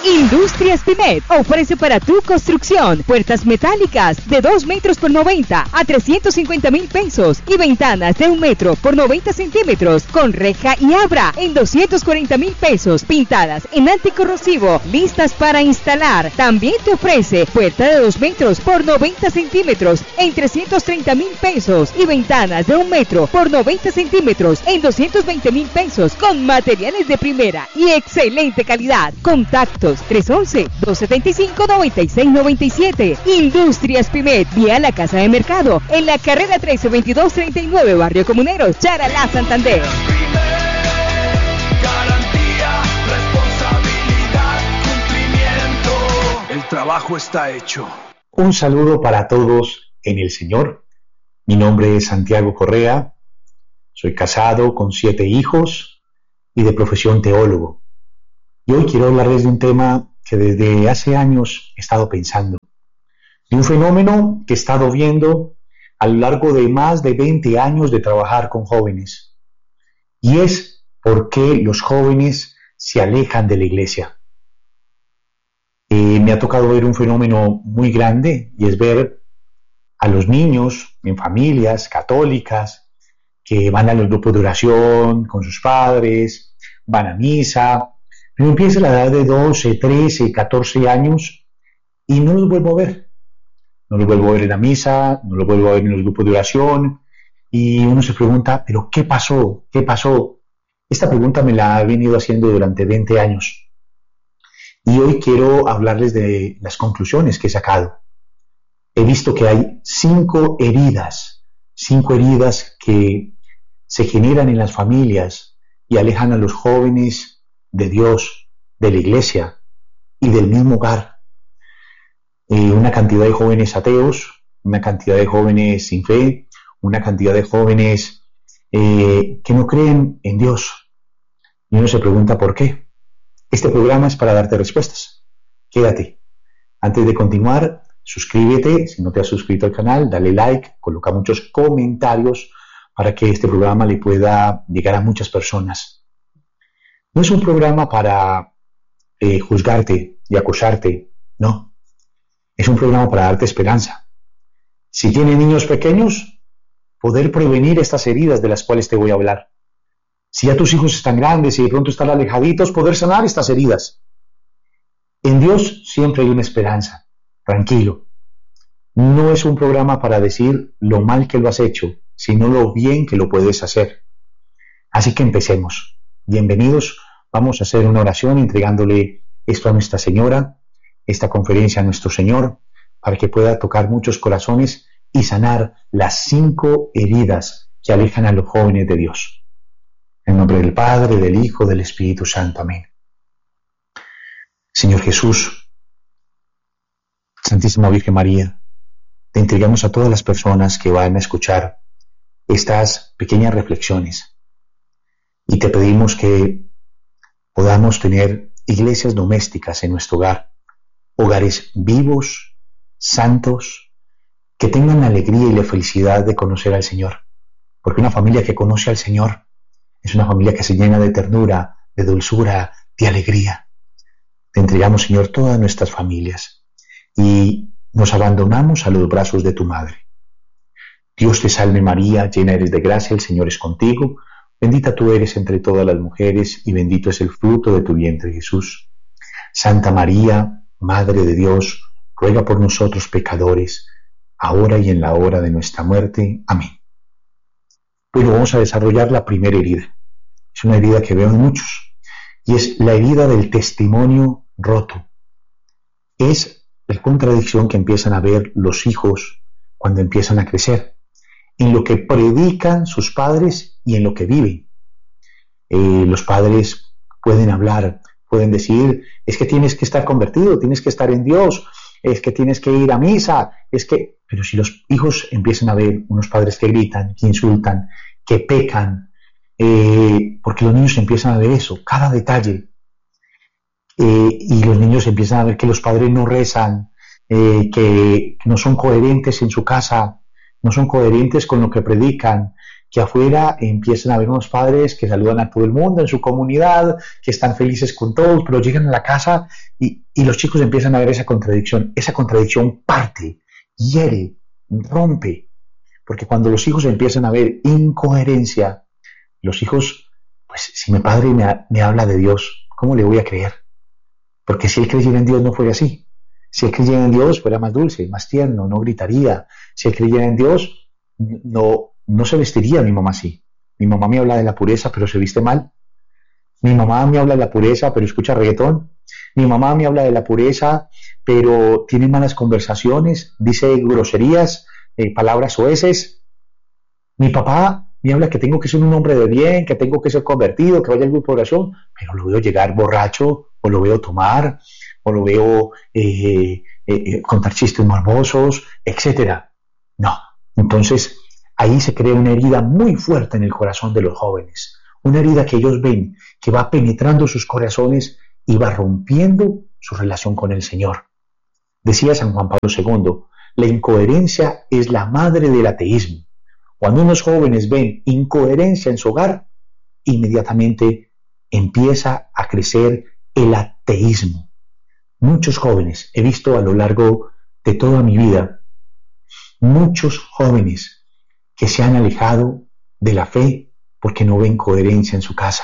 Industrias Pimet ofrece para tu construcción puertas metálicas de 2 metros por 90 a 350,000 pesos y ventanas de 1 metro por 90 centímetros con reja y abra en 240,000 pesos, pintadas en anticorrosivo, listas para instalar. También te ofrece puerta de 2 metros por 90 centímetros en 330,000 pesos y ventanas de 1 metro por 90 centímetros en 220,000 pesos con materiales de primera y excelente calidad. Contactos 311-275-9697. Industrias Pimet, vía la Casa de Mercado, en la carrera 132239, Barrio Comunero, Charalá, Santander. Garantía, responsabilidad, cumplimiento. El trabajo está hecho. Un saludo para todos en el Señor. Mi nombre es Santiago Correa. Soy casado con 7 hijos y de profesión teólogo. Y hoy quiero hablarles de un tema que desde hace años he estado pensando, de un fenómeno que he estado viendo a lo largo de más de 20 años de trabajar con jóvenes, y es por qué los jóvenes se alejan de la iglesia. Me ha tocado ver un fenómeno muy grande, y es ver a los niños en familias católicas que van a los grupos de oración con sus padres, van a misa, pero empieza la edad de 12, 13, 14 años y no los vuelvo a ver. No los vuelvo a ver en la misa, no los vuelvo a ver en los grupos de oración, y uno se pregunta, ¿pero qué pasó? ¿Qué pasó? Esta pregunta me la he venido haciendo durante 20 años. Y hoy quiero hablarles de las conclusiones que he sacado. He visto que hay 5 heridas que se generan en las familias y alejan a los jóvenes de Dios, de la iglesia y del mismo hogar. Una cantidad de jóvenes ateos, una cantidad de jóvenes sin fe, una cantidad de jóvenes que no creen en Dios. Y uno se pregunta ¿por qué? Este programa es para darte respuestas. Quédate. Antes de continuar, suscríbete. Si no te has suscrito al canal, dale like, coloca muchos comentarios para que este programa le pueda llegar a muchas personas. No es un programa para juzgarte y acusarte, no. Es un programa para darte esperanza. Si tienes niños pequeños, poder prevenir estas heridas de las cuales te voy a hablar. Si ya tus hijos están grandes y de pronto están alejaditos, poder sanar estas heridas. En Dios siempre hay una esperanza. Tranquilo. No es un programa para decir lo mal que lo has hecho, sino lo bien que lo puedes hacer. Así que empecemos. Bienvenidos, vamos a hacer una oración entregándole esto a Nuestra Señora, esta conferencia a nuestro Señor, para que pueda tocar muchos corazones y sanar las 5 heridas que alejan a los jóvenes de Dios. En nombre del Padre, del Hijo, del Espíritu Santo. Amén. Señor Jesús, Santísima Virgen María, te entregamos a todas las personas que van a escuchar estas pequeñas reflexiones. Y te pedimos que podamos tener iglesias domésticas en nuestro hogar, hogares vivos, santos, que tengan la alegría y la felicidad de conocer al Señor. Porque una familia que conoce al Señor es una familia que se llena de ternura, de dulzura, de alegría. Te entregamos, Señor, todas nuestras familias y nos abandonamos a los brazos de tu Madre. Dios te salve María, llena eres de gracia, el Señor es contigo. Bendita tú eres entre todas las mujeres, y bendito es el fruto de tu vientre, Jesús. Santa María, Madre de Dios, ruega por nosotros pecadores, ahora y en la hora de nuestra muerte. Amén. Bueno, vamos a desarrollar la primera herida. Es una herida que veo en muchos, y es la herida del testimonio roto. Es la contradicción que empiezan a ver los hijos cuando empiezan a crecer, en lo que predican sus padres y en lo que viven. Los padres pueden hablar, pueden decir, es que tienes que estar convertido, tienes que estar en Dios, es que tienes que ir a misa, Pero si los hijos empiezan a ver unos padres que gritan, que insultan, que pecan, porque los niños empiezan a ver eso, cada detalle, y los niños empiezan a ver que los padres no rezan, que no son coherentes en su casa, no son coherentes con lo que predican, que afuera empiezan a ver unos padres que saludan a todo el mundo en su comunidad, que están felices con todos, pero llegan a la casa y los chicos empiezan a ver esa contradicción. Esa contradicción parte, hiere, rompe, porque cuando los hijos empiezan a ver incoherencia, los hijos, pues si mi padre me habla de Dios, ¿cómo le voy a creer? Porque si él creyera en Dios no fuera así. Si él creyera en Dios fuera más dulce, más tierno, no gritaría. Si él creyera en Dios, no se vestiría mi mamá así. Mi mamá me habla de la pureza, pero se viste mal. Mi mamá me habla de la pureza, pero escucha reggaetón. Mi mamá me habla de la pureza, pero tiene malas conversaciones, dice groserías, palabras soeces. Mi papá me habla que tengo que ser un hombre de bien, que tengo que ser convertido, que vaya al grupo de oración, pero lo veo llegar borracho, o lo veo tomar, o lo veo contar chistes morbosos, etcétera. No. Entonces, ahí se crea una herida muy fuerte en el corazón de los jóvenes. Una herida que ellos ven, que va penetrando sus corazones y va rompiendo su relación con el Señor. Decía San Juan Pablo II, la incoherencia es la madre del ateísmo. Cuando unos jóvenes ven incoherencia en su hogar, inmediatamente empieza a crecer el ateísmo. Muchos jóvenes, he visto a lo largo de toda mi vida, muchos jóvenes que se han alejado de la fe porque no ven coherencia en su casa.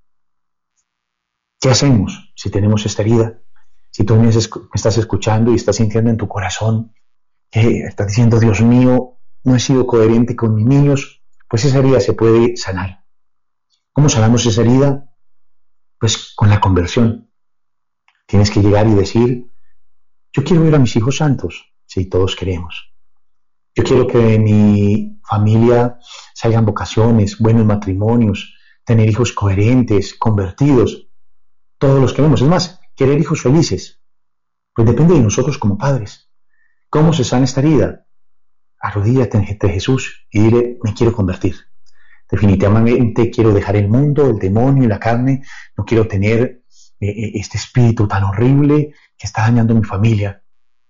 ¿Qué hacemos si tenemos esta herida? Si tú me estás escuchando y estás sintiendo en tu corazón que estás diciendo, Dios mío, no he sido coherente con mis niños, pues esa herida se puede sanar. ¿Cómo sanamos esa herida? Pues con la conversión. Tienes que llegar y decir, yo quiero ver a mis hijos santos, si todos queremos. Yo quiero que de mi familia salgan vocaciones, buenos matrimonios, tener hijos coherentes, convertidos. Todos los queremos. Es más, querer hijos felices. Pues depende de nosotros como padres. ¿Cómo se sana esta herida? Arrodíllate ante Jesús y dile, me quiero convertir. Definitivamente quiero dejar el mundo, el demonio y la carne. No quiero tener este espíritu tan horrible que está dañando mi familia.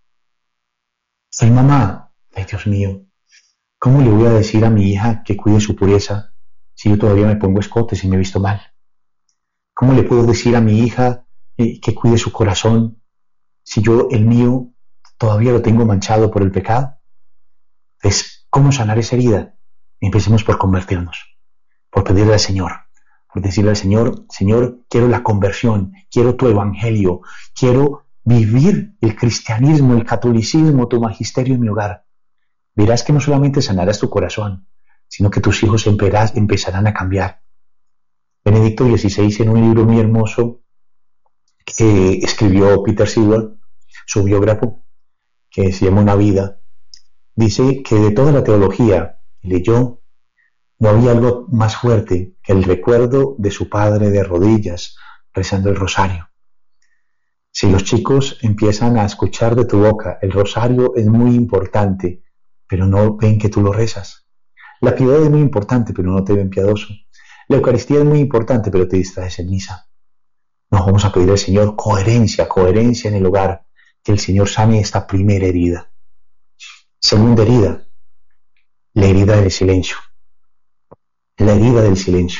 Soy mamá. Ay, Dios mío, ¿cómo le voy a decir a mi hija que cuide su pureza si yo todavía me pongo escotes y me he visto mal? ¿Cómo le puedo decir a mi hija que cuide su corazón si yo, el mío, todavía lo tengo manchado por el pecado? Entonces, ¿cómo sanar esa herida? Empecemos por convertirnos, por pedirle al Señor, por decirle al Señor, Señor, quiero la conversión, quiero tu evangelio, quiero vivir el cristianismo, el catolicismo, tu magisterio en mi hogar. Verás que no solamente sanarás tu corazón, sino que tus hijos empezarán a cambiar. Benedicto XVI, en un libro muy hermoso que escribió Peter Sewell, su biógrafo, que se llama Una vida, dice que de toda la teología que leyó, no había algo más fuerte que el recuerdo de su padre de rodillas, rezando el rosario. Si los chicos empiezan a escuchar de tu boca, el rosario es muy importante, pero no ven que tú lo rezas. La piedad es muy importante, pero no te ven piadoso. La Eucaristía es muy importante, pero te distraes en misa. Nos vamos a pedir al Señor coherencia en el hogar, que el Señor sane esta primera herida. Segunda herida, la herida del silencio. La herida del silencio.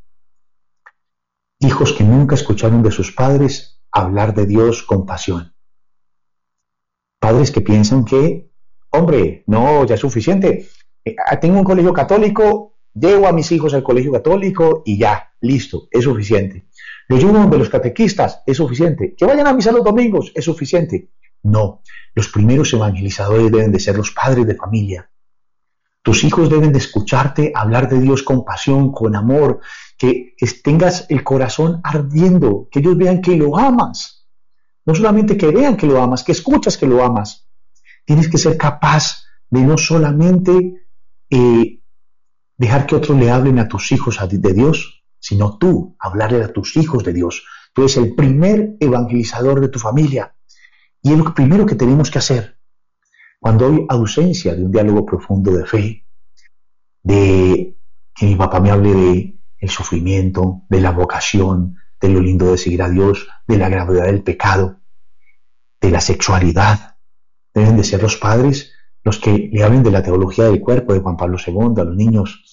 Hijos que nunca escucharon de sus padres hablar de Dios con pasión. Padres que piensan que, hombre, no, ya es suficiente. Tengo un colegio católico, llevo a mis hijos al colegio católico y ya, listo, es suficiente. Los llevo de los catequistas, es suficiente. Que vayan a misa los domingos, es suficiente. No, los primeros evangelizadores deben de ser los padres de familia. Tus hijos deben de escucharte hablar de Dios con pasión, con amor, que tengas el corazón ardiendo, que ellos vean que lo amas. No solamente que vean que lo amas, que escuchas que lo amas. Tienes que ser capaz de no solamente dejar que otros le hablen a tus hijos de Dios, sino tú hablarle a tus hijos de Dios. Tú eres el primer evangelizador de tu familia. Y es lo primero que tenemos que hacer. Cuando hay ausencia de un diálogo profundo de fe, de que mi papá me hable de el sufrimiento, de la vocación, de lo lindo de seguir a Dios, de la gravedad del pecado, de la sexualidad, deben de ser los padres los que le hablen de la teología del cuerpo de Juan Pablo II a los niños,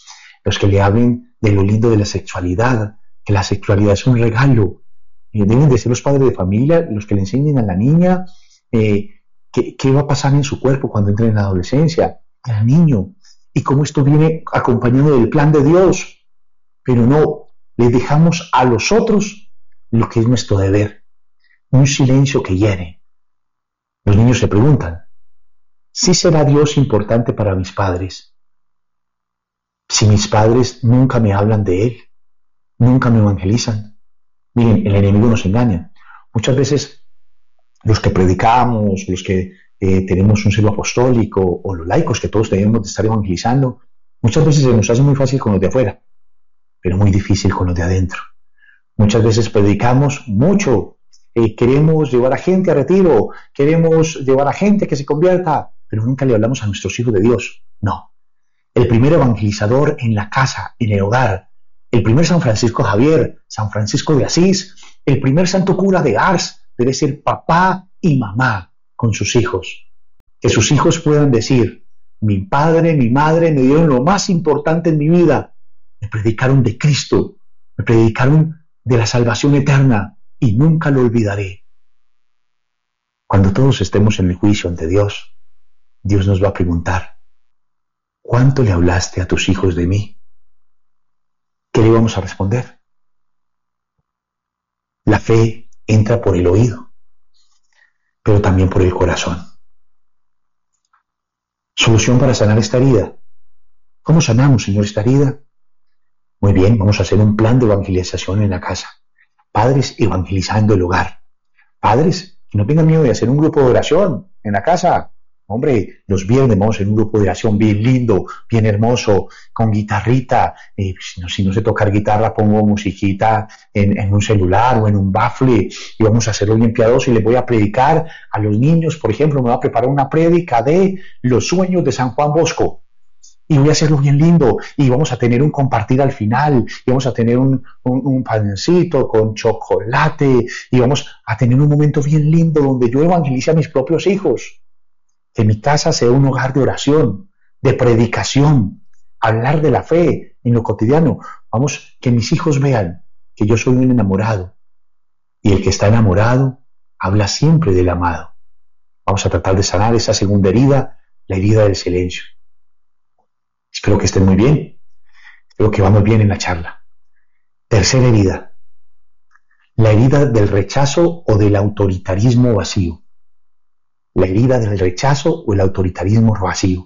los que le hablen de lo lindo de la sexualidad, que la sexualidad es un regalo. Deben de ser los padres de familia los que le enseñen a la niña qué va a pasar en su cuerpo cuando entre en la adolescencia, al niño, y cómo esto viene acompañado del plan de Dios. Pero no, le dejamos a los otros lo que es nuestro deber, un silencio que hiere. Los niños se preguntan, ¿sí será Dios importante para mis padres? Si mis padres nunca me hablan de Él, nunca me evangelizan. Miren, el enemigo nos engaña. Muchas veces los que predicamos, los que tenemos un celo apostólico o los laicos que todos debemos de estar evangelizando, muchas veces se nos hace muy fácil con los de afuera, pero muy difícil con los de adentro. Muchas veces predicamos mucho, queremos llevar a gente a retiro, queremos llevar a gente que se convierta, pero nunca le hablamos a nuestros hijos de Dios. No. El primer evangelizador en la casa, en el hogar, el primer San Francisco Javier, San Francisco de Asís, el primer santo cura de Ars, debe ser papá y mamá con sus hijos. Que sus hijos puedan decir, mi padre, mi madre me dieron lo más importante en mi vida. Me predicaron de Cristo, me predicaron de la salvación eterna y nunca lo olvidaré. Cuando todos estemos en el juicio ante Dios, Dios nos va a preguntar, ¿cuánto le hablaste a tus hijos de mí? ¿Qué le vamos a responder? La fe entra por el oído, pero también por el corazón. Solución para sanar esta herida. ¿Cómo sanamos, Señor, esta herida? Muy bien, vamos a hacer un plan de evangelización en la casa. Padres evangelizando el hogar. Padres que no tengan miedo de hacer un grupo de oración en la casa. Hombre, los viernes vamos en un grupo de oración bien lindo, bien hermoso, con guitarrita. Si no sé tocar guitarra, pongo musiquita en un celular o en un bafle y vamos a hacerlo bien piadoso y les voy a predicar a los niños. Por ejemplo, me voy a preparar una prédica de los sueños de San Juan Bosco y voy a hacerlo bien lindo y vamos a tener un compartir al final y vamos a tener un pancito con chocolate y vamos a tener un momento bien lindo donde yo evangelice a mis propios hijos. Que mi casa sea un hogar de oración, de predicación, hablar de la fe en lo cotidiano. Vamos, que mis hijos vean que yo soy un enamorado y el que está enamorado habla siempre del amado. Vamos a tratar de sanar esa segunda herida, la herida del silencio. Espero que estén muy bien. Espero que vamos bien en la charla. Tercera herida, la herida del rechazo o del autoritarismo vacío. La herida del rechazo o el autoritarismo vacío.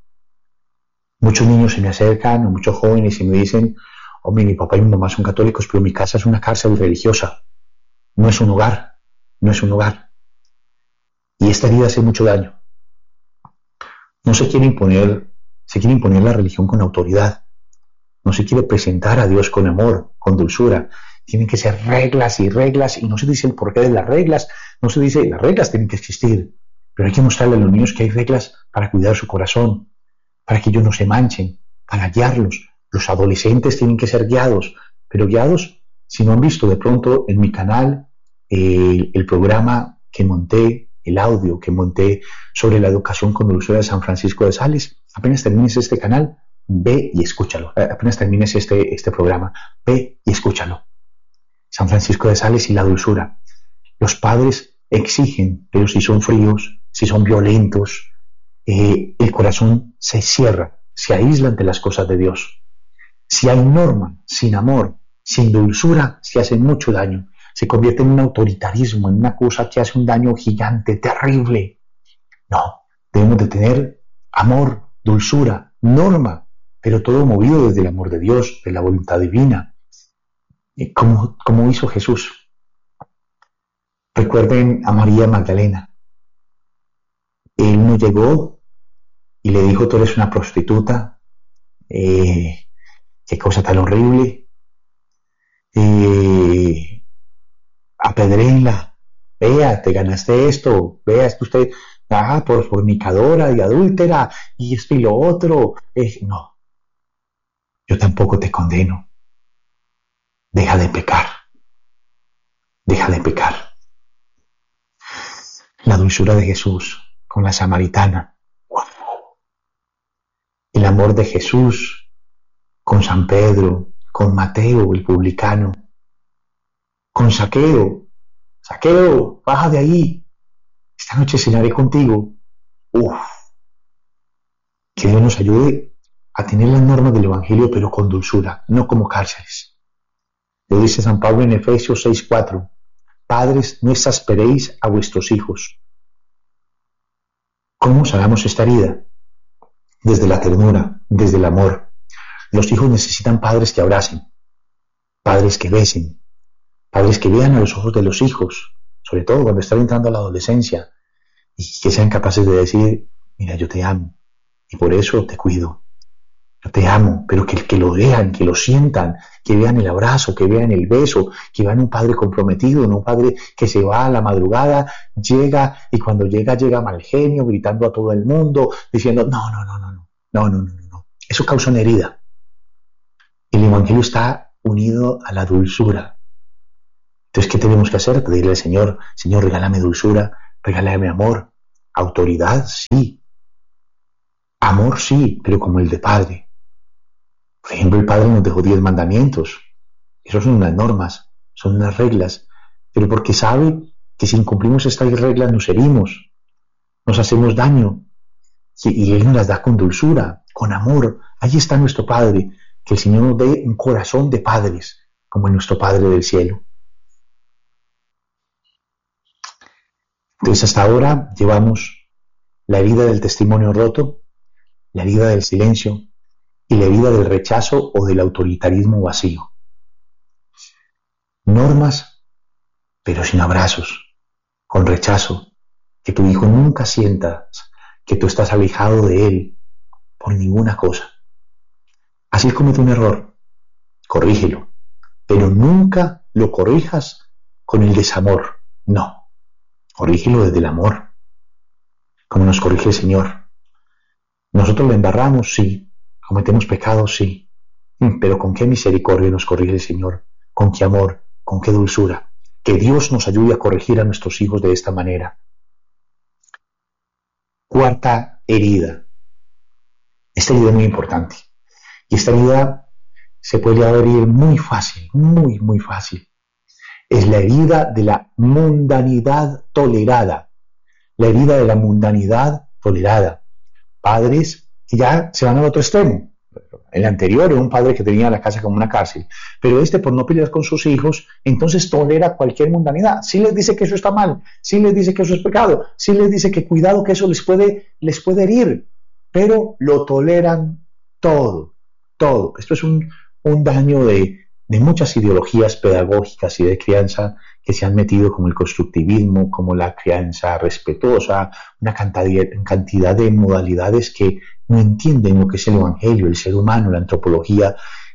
Muchos niños se me acercan, o muchos jóvenes y me dicen, hombre, mi papá y mi mamá son católicos, pero mi casa es una cárcel religiosa. No es un hogar, no es un hogar. Y esta herida hace mucho daño. No se quiere imponer la religión con autoridad. No se quiere presentar a Dios con amor, con dulzura. Tienen que ser reglas y reglas, y no se dice el porqué de las reglas, no se dice, las reglas tienen que existir. Pero hay que mostrarle a los niños que hay reglas para cuidar su corazón, para que ellos no se manchen, para guiarlos. Los adolescentes tienen que ser guiados, pero guiados, si no han visto de pronto en mi canal el programa que monté, el audio que monté sobre la educación con dulzura de San Francisco de Sales, apenas termines este canal, ve y escúchalo. Apenas termines este programa, ve y escúchalo. San Francisco de Sales y la dulzura. Los padres exigen, pero si son fríos, si son violentos, el corazón se cierra, se aísla ante las cosas de Dios. Si hay norma, sin amor, sin dulzura, se hace mucho daño. Se convierte en un autoritarismo, en una cosa que hace un daño gigante, terrible. No, debemos de tener amor, dulzura, norma, pero todo movido desde el amor de Dios, de la voluntad divina, como hizo Jesús. Recuerden a María Magdalena. Él no llegó y le dijo, tú eres una prostituta, qué cosa tan horrible, apedréenla, vea, te ganaste esto, vea, es que usted, por fornicadora y adúltera, y esto y lo otro. No, yo tampoco te condeno. Deja de pecar. Deja de pecar. La dulzura de Jesús con la samaritana. El amor de Jesús con San Pedro, con Mateo, el publicano, con Zaqueo. Zaqueo, baja de ahí. Esta noche cenaré contigo. Uf, que Dios nos ayude a tener las normas del Evangelio, pero con dulzura, no como cárceles. Lo dice San Pablo en Efesios 6:4. Padres, no exasperéis a vuestros hijos. ¿Cómo sanamos esta herida? Desde la ternura, desde el amor. Los hijos necesitan padres que abracen, padres que besen, padres que vean a los ojos de los hijos, sobre todo cuando están entrando a la adolescencia, y que sean capaces de decir, mira, yo te amo, y por eso te cuido. Yo te amo, pero que lo vean, que lo sientan, que vean el abrazo, que vean el beso, que vean un padre comprometido, no un padre que se va a la madrugada, llega y cuando llega mal genio, gritando a todo el mundo, diciendo, no. Eso causa una herida. El Evangelio está unido a la dulzura. Entonces, ¿qué tenemos que hacer? Pedirle al Señor, Señor, regálame dulzura, regálame amor, autoridad, sí, amor, sí, pero como el de Padre. Por ejemplo, el Padre nos dejó 10 mandamientos. Esas son unas normas, son unas reglas, pero porque sabe que si incumplimos estas reglas nos herimos, nos hacemos daño, y Él nos las da con dulzura, con amor. Ahí está nuestro Padre, que el Señor nos dé un corazón de padres, como en nuestro Padre del cielo. Entonces, hasta ahora llevamos la herida del testimonio roto, la herida del silencio y la herida del rechazo o del autoritarismo vacío. Normas, pero sin abrazos, con rechazo, que tu hijo nunca sienta que tú estás alejado de él por ninguna cosa. Así comete un error, corrígelo, pero nunca lo corrijas con el desamor, no, corrígelo desde el amor, como nos corrige el Señor. Nosotros lo embarramos, sí, cometemos pecados, sí, pero con qué misericordia nos corrige el Señor, con qué amor, con qué dulzura. Que Dios nos ayude a corregir a nuestros hijos de esta manera. Cuarta herida. Esta herida es muy importante. Y esta herida se puede abrir muy fácil, muy fácil. Es la herida de la mundanidad tolerada. La herida de la mundanidad tolerada. Padres que ya se van al otro extremo. El anterior era un padre que tenía la casa como una cárcel, pero por no pelear con sus hijos, entonces tolera cualquier mundanidad. Sí les dice que eso está mal, sí les dice que eso es pecado, sí les dice que cuidado que eso les puede herir, pero lo toleran todo. Esto es un daño de muchas ideologías pedagógicas y de crianza que se han metido, como el constructivismo, como la crianza respetuosa, una cantidad de modalidades que no entienden lo que es el Evangelio, el ser humano, la antropología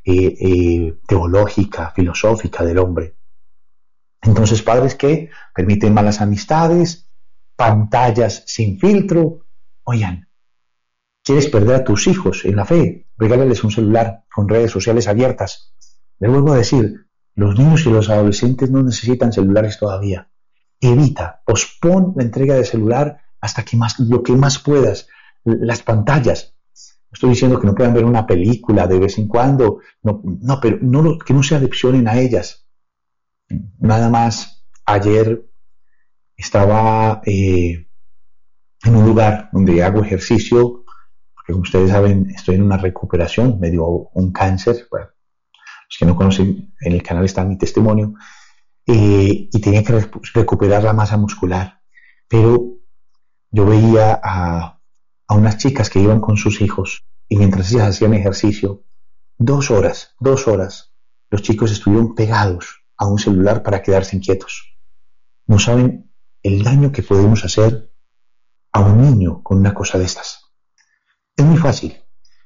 teológica, filosófica del hombre. Entonces, padres que permiten malas amistades, pantallas sin filtro. Oigan, ¿quieres perder a tus hijos en la fe? Regálales un celular con redes sociales abiertas. Les vuelvo a decir, los niños y los adolescentes no necesitan celulares todavía. Evita, pospon la entrega de celular hasta lo que más puedas. Las pantallas. Estoy diciendo que no puedan ver una película de vez en cuando, pero que no se adiccionen a ellas. Nada más, ayer estaba en un lugar donde hago ejercicio, porque como ustedes saben, estoy en una recuperación, me dio un cáncer. Bueno, los que no conocen, en el canal está mi testimonio, y tenía que recuperar la masa muscular. Pero yo veía a unas chicas que iban con sus hijos, y mientras ellas hacían ejercicio, 2 horas, los chicos estuvieron pegados a un celular para quedarse inquietos. No saben el daño que podemos hacer a un niño con una cosa de estas. Es muy fácil.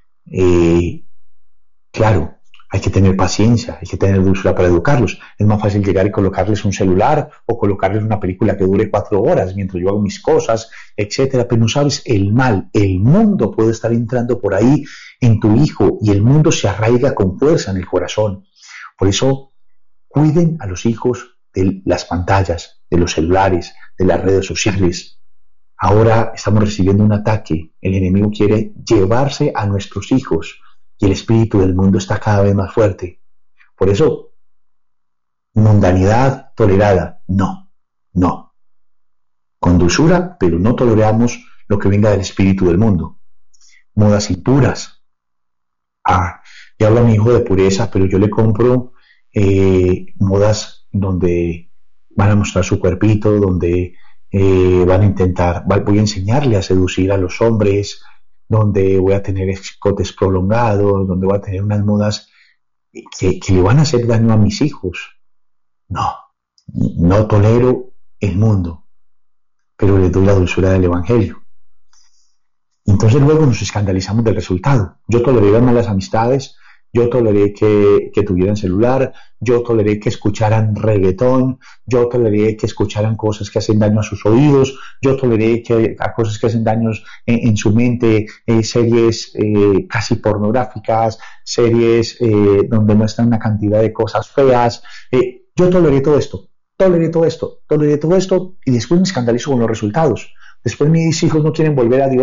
Claro, hay que tener paciencia, hay que tener dulzura para educarlos. Es más fácil llegar y colocarles un celular o colocarles una película que dure 4 horas mientras yo hago mis cosas, etcétera. Pero no sabes el mal, el mundo puede estar entrando por ahí en tu hijo y el mundo se arraiga con fuerza en el corazón. Por eso, cuiden a los hijos de las pantallas, de los celulares, de las redes sociales. Ahora estamos recibiendo un ataque. El enemigo quiere llevarse a nuestros hijos y el espíritu del mundo está cada vez más fuerte. Por eso, mundanidad tolerada, no. Con dulzura, pero no toleramos lo que venga del espíritu del mundo. Modas impuras. Y habla mi hijo de pureza, pero yo le compro modas donde van a mostrar su cuerpito, donde voy a enseñarle a seducir a los hombres, donde voy a tener escotes prolongados, donde voy a tener unas modas que le van a hacer daño a mis hijos. No tolero el mundo, pero les doy la dulzura del Evangelio. Entonces luego nos escandalizamos del resultado. Yo toleré las malas amistades, yo toleré que tuvieran celular, yo toleré que escucharan reggaetón, yo toleré que escucharan cosas que hacen daño a sus oídos, yo toleré a cosas que hacen daños en su mente, series casi pornográficas, series donde muestran una cantidad de cosas feas. Yo toleré todo esto, y después me escandalizo con los resultados. Después mis hijos no quieren volver a Dios